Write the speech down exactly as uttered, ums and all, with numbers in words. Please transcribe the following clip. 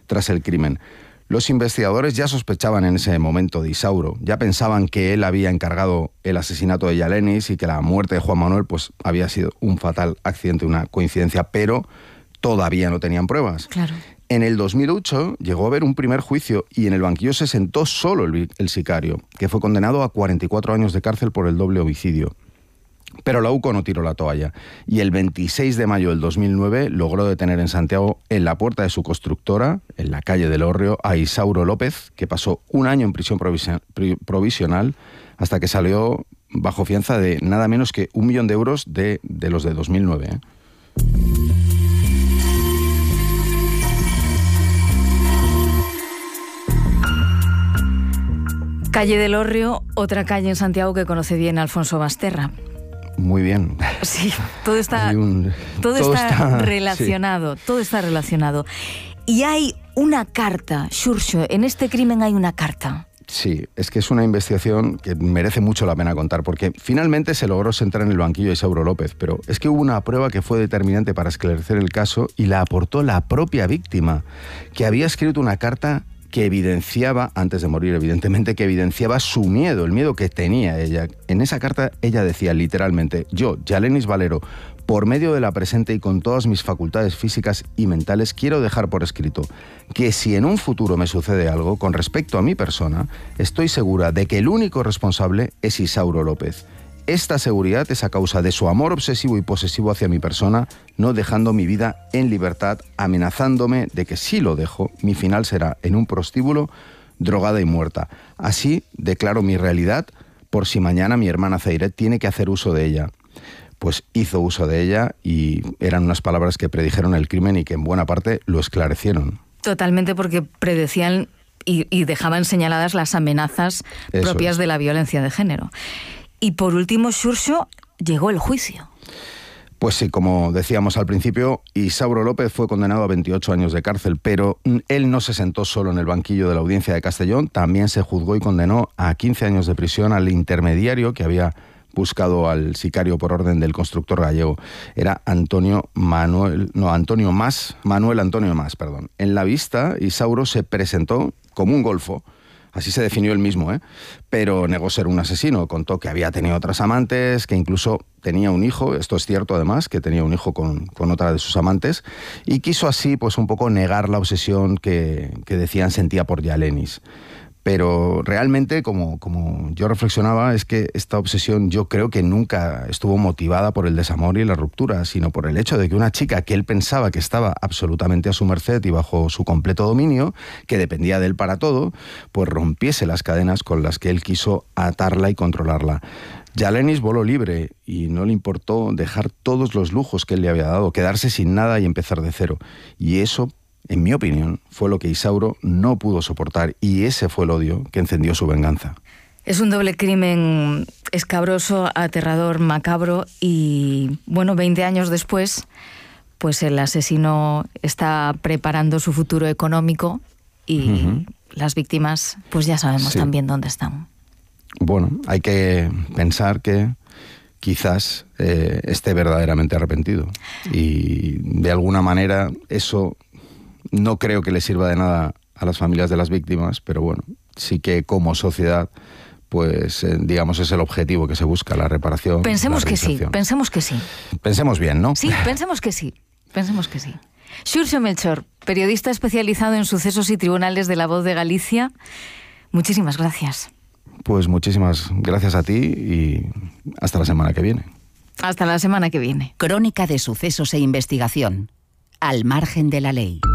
tras el crimen. Los investigadores ya sospechaban en ese momento de Isauro, ya pensaban que él había encargado el asesinato de Yalenis y que la muerte de Juan Manuel pues, había sido un fatal accidente, una coincidencia, pero todavía no tenían pruebas. Claro. En el dos mil ocho llegó a haber un primer juicio y en el banquillo se sentó solo el, el sicario, que fue condenado a cuarenta y cuatro años de cárcel por el doble homicidio. Pero la UCO no tiró la toalla y el veintiséis de mayo del dos mil nueve logró detener en Santiago, en la puerta de su constructora, en la calle del Hórreo, a Isauro López, que pasó un año en prisión provisional hasta que salió bajo fianza de nada menos que un millón de euros de, de los de dos mil nueve. ¿eh? Calle del Hórreo, otra calle en Santiago que conoce bien Alfonso Basterra. Muy bien. Sí, todo está, un, todo todo está, está relacionado, sí. todo está relacionado. Y hay una carta, Xurxo, en este crimen hay una carta. Sí, es que es una investigación que merece mucho la pena contar, porque finalmente se logró sentar en el banquillo de Isauro López, pero es que hubo una prueba que fue determinante para esclarecer el caso y la aportó la propia víctima, que había escrito una carta que evidenciaba, antes de morir evidentemente, que evidenciaba su miedo, el miedo que tenía ella. En esa carta ella decía literalmente: yo, Yalenis Valero, por medio de la presente y con todas mis facultades físicas y mentales, quiero dejar por escrito que si en un futuro me sucede algo con respecto a mi persona, estoy segura de que el único responsable es Isauro López. Esta seguridad es a causa de su amor obsesivo y posesivo hacia mi persona, no dejando mi vida en libertad, amenazándome de que si lo dejo, mi final será en un prostíbulo, drogada y muerta. Así declaro mi realidad por si mañana mi hermana Zairet tiene que hacer uso de ella. Pues hizo uso de ella y eran unas palabras que predijeron el crimen y que en buena parte lo esclarecieron. Totalmente, porque predecían y, y dejaban señaladas las amenazas Eso propias es. de la violencia de género. Y por último, Xurxo, llegó el juicio. Pues sí, como decíamos al principio, Isauro López fue condenado a veintiocho años de cárcel, pero él no se sentó solo en el banquillo de la Audiencia de Castellón, también se juzgó y condenó a quince años de prisión al intermediario que había buscado al sicario por orden del constructor gallego. Era Antonio Manuel, no, Antonio Mas, Manuel Antonio Mas, perdón. En la vista, Isauro se presentó como un golfo. Así se definió él mismo, ¿eh? Pero negó ser un asesino. Contó que había tenido otras amantes, que incluso tenía un hijo, esto es cierto además, que tenía un hijo con, con otra de sus amantes, y quiso así pues un poco negar la obsesión que, que decían sentía por Yalenis. Pero realmente, como, como yo reflexionaba, es que esta obsesión yo creo que nunca estuvo motivada por el desamor y la ruptura, sino por el hecho de que una chica que él pensaba que estaba absolutamente a su merced y bajo su completo dominio, que dependía de él para todo, pues rompiese las cadenas con las que él quiso atarla y controlarla. Yalenis voló libre y no le importó dejar todos los lujos que él le había dado, quedarse sin nada y empezar de cero. Y eso, en mi opinión, fue lo que Isauro no pudo soportar y ese fue el odio que encendió su venganza. Es un doble crimen escabroso, aterrador, macabro y, bueno, veinte años después, pues el asesino está preparando su futuro económico y uh-huh. las víctimas, pues ya sabemos sí. también dónde están. Bueno, hay que pensar que quizás eh, esté verdaderamente arrepentido y de alguna manera eso no creo que le sirva de nada a las familias de las víctimas, pero bueno, sí que como sociedad, pues eh, digamos es el objetivo que se busca, la reparación. Pensemos la que sí, pensemos que sí. Pensemos bien, ¿no? Sí, pensemos que sí, pensemos que sí. Xurxo Melchor, periodista especializado en sucesos y tribunales de La Voz de Galicia, muchísimas gracias. Pues muchísimas gracias a ti y hasta la semana que viene. Hasta la semana que viene. Crónica de sucesos e investigación. Al margen de la ley.